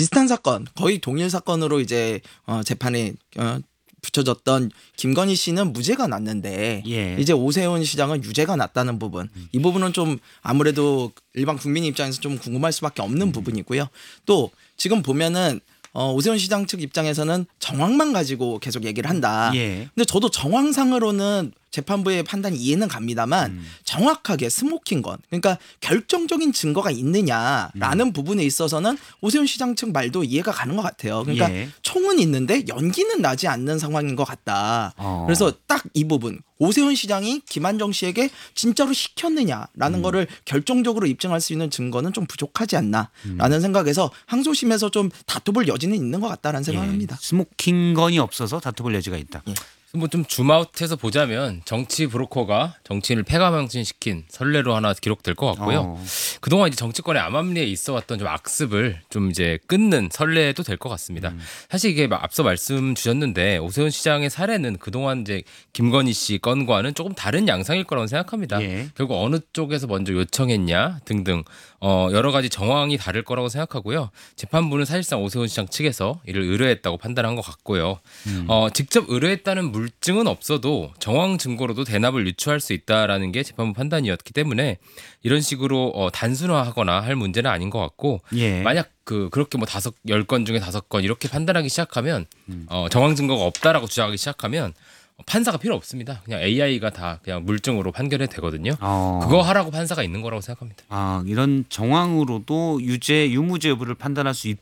비슷한 사건, 거의 동일 사건으로 이제 재판에 붙여졌던 김건희 씨는 무죄가 났는데 예. 이제 오세훈 시장은 유죄가 났다는 부분. 이 부분은 좀 아무래도 일반 국민 입장에서 좀 궁금할 수밖에 없는 부분이고요. 또 지금 보면은 오세훈 시장 측 입장에서는 정황만 가지고 계속 얘기를 한다. 예. 근데 저도 정황상으로는 재판부의 판단이 이해는 갑니다만 정확하게 스모킹건, 그러니까 결정적인 증거가 있느냐라는 부분에 있어서는 오세훈 시장 측 말도 이해가 가는 것 같아요. 그러니까 예. 총은 있는데 연기는 나지 않는 상황인 것 같다. 그래서 딱 이 부분, 오세훈 시장이 김한정 씨에게 진짜로 시켰느냐라는 거를 결정적으로 입증할 수 있는 증거는 좀 부족하지 않나라는 생각에서 항소심에서 좀 다퉈볼 여지는 있는 것 같다라는 생각합니다. 스모킹건이 없어서 다퉈볼 여지가 있다. 뭐 좀 줌아웃해서 보자면 정치 브로커가 정치인을 패가망신시킨 선례로 하나 기록될 것 같고요. 그동안 이제 정치권의 암암리에 있어왔던 좀 악습을 좀 이제 끊는 선례도 될 것 같습니다. 사실 이게 앞서 말씀 주셨는데 오세훈 시장의 사례는 그동안 이제 김건희 씨 건과는 조금 다른 양상일 거라고 생각합니다. 예. 결국 어느 쪽에서 먼저 요청했냐 등등 여러 가지 정황이 다를 거라고 생각하고요. 재판부는 사실상 오세훈 시장 측에서 이를 의뢰했다고 판단한 것 같고요. 직접 의뢰했다는 물증은 없어도 정황 증거로도 대납을 유추할 수 있다라는 게 재판부 판단이었기 때문에 이런 식으로 단순화하거나 할 문제는 아닌 것 같고 예. 만약 그렇게 뭐 10건 중에 5건 이렇게 판단하기 시작하면 정황 증거가 없다라고 주장하기 시작하면 판사가 필요 없습니다. 그냥 AI가 다 그냥 물증으로 판결해도 되거든요. 그거 하라고 판사가 있는 거라고 생각합니다. 이런 정황으로도 유죄 유무죄 여부를 판단할 수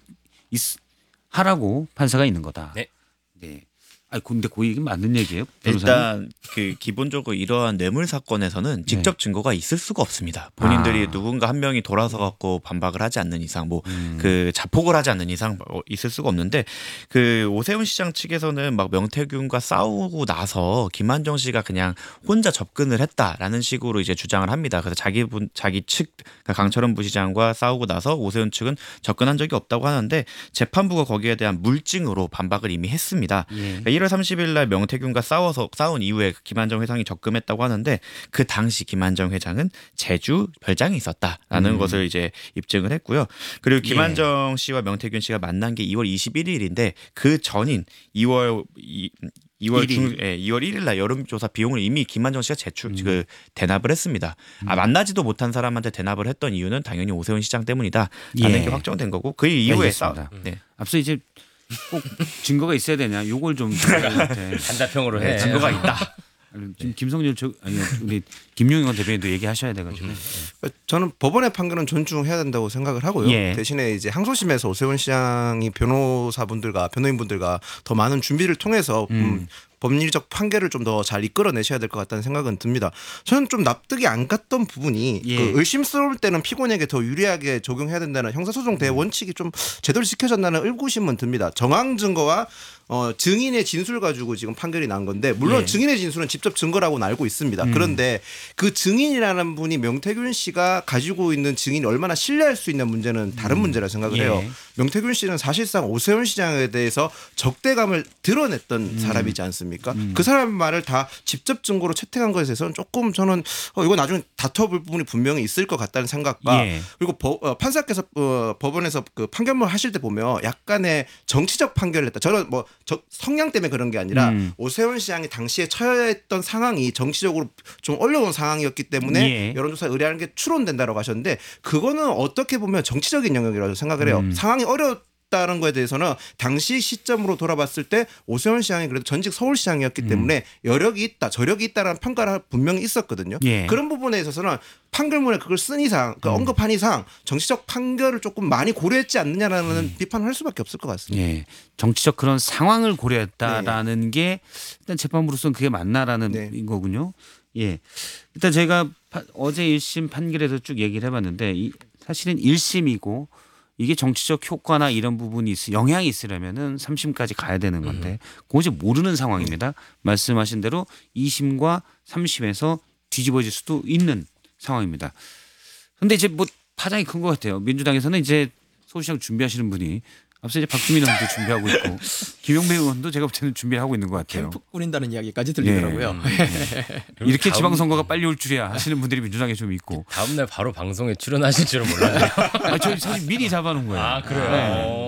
하라고 판사가 있는 거다. 네. 네. 근데 그 얘기 맞는 얘기예요? 변호사님? 일단 기본적으로 이러한 뇌물 사건에서는 직접 증거가 있을 수가 없습니다. 본인들이 누군가 한 명이 돌아서 갖고 반박을 하지 않는 이상, 자폭을 하지 않는 이상 있을 수가 없는데 오세훈 시장 측에서는 막 명태균과 싸우고 나서 김한정 씨가 그냥 혼자 접근을 했다라는 식으로 이제 주장을 합니다. 그래서 자기 측 그러니까 강철원 부시장과 싸우고 나서 오세훈 측은 접근한 적이 없다고 하는데 재판부가 거기에 대한 물증으로 반박을 이미 했습니다. 예. 1월 30일 날 명태균과 싸운 이후에 김한정 회장이 접근했다고 하는데 그 당시 김한정 회장은 제주 별장에 있었다라는 것을 이제 입증을 했고요. 그리고 김한정 씨와 명태균 씨가 만난 게 2월 21일인데 그 전인 2월 1일 날 여론조사 비용을 이미 김한정 씨가 대납을 했습니다. 만나지도 못한 사람한테 대납을 했던 이유는 당연히 오세훈 시장 때문이다라는 게 확정된 거고 그 이후에 앞서 이제 꼭 증거가 있어야 되냐? 요걸 좀 단답형으로 해. 증거가 있다. 지금 김성렬 우리 김용현 대변인도 얘기하셔야 돼가지고. 저는 법원의 판결은 존중해야 된다고 생각을 하고요. 예. 대신에 이제 항소심에서 오세훈 시장이 변호인분들과 더 많은 준비를 통해서 법리적 판결을 좀 더 잘 이끌어내셔야 될 것 같다는 생각은 듭니다. 저는 좀 납득이 안 갔던 부분이 의심스러울 때는 피고인에게 더 유리하게 적용해야 된다는 형사소송 대원칙이 좀 제대로 지켜졌다는 의구심은 듭니다. 정황 증거와 증인의 진술 가지고 지금 판결이 난 건데 물론 증인의 진술은 직접 증거라고는 알고 있습니다. 그런데 그 증인이라는 분이 명태균 씨가 가지고 있는 증인이 얼마나 신뢰할 수 있는 문제는 다른 문제라 생각을 해요. 명태균 씨는 사실상 오세훈 시장에 대해서 적대감을 드러냈던 사람이지 않습니까? 그 사람의 말을 다 직접 증거로 채택한 것에 대해서는 조금 저는 이거 나중에 다퉈볼 부분이 분명히 있을 것 같다는 생각과 그리고 판사께서 법원에서 그 판결문 하실 때 보면 약간의 정치적 판결을 했다. 저는 성향 때문에 그런 게 아니라 오세훈 시장이 당시에 처했던 상황이 정치적으로 좀 어려운 상황이었기 때문에 여론조사 의뢰하는 게 추론된다라고 하셨는데 그거는 어떻게 보면 정치적인 영역이라고 생각을 해요. 상황이 어려웠다는 거에 대해서는 당시 시점으로 돌아봤을 때 오세훈 시장이 그래도 전직 서울시장이었기 때문에 여력이 있다, 저력이 있다라는 평가가 분명히 있었거든요. 그런 부분에 있어서는 판결문에 그걸 쓴 이상, 언급한 이상 정치적 판결을 조금 많이 고려했지 않느냐라는 비판을 할 수밖에 없을 것 같습니다. 정치적 그런 상황을 고려했다라는 게 일단 재판부로서는 그게 맞나라는 거군요. 일단 제가 어제 1심 판결에서 쭉 얘기를 해봤는데 사실은 1심이고 이게 정치적 효과나 이런 부분이 영향이 있으려면은 3심까지 가야 되는 건데 그것이 모르는 상황입니다. 말씀하신 대로 2심과 3심에서 뒤집어질 수도 있는 상황입니다. 그런데 이제 파장이 큰 것 같아요. 민주당에서는 이제 서울시장 준비하시는 분이 앞서 이제 박주민 의원도 준비하고 있고 김용배 의원도 제가 볼 때는 준비를 하고 있는 것 같아요. 캠프 꾸린다는 이야기까지 들리더라고요. 이렇게 지방선거가 빨리 올 줄이야 하시는 분들이 민주당에 좀 있고. 다음 날 바로 방송에 출연하실 줄은 몰랐네요. 저 사실 미리 잡아놓은 거예요. 그래요?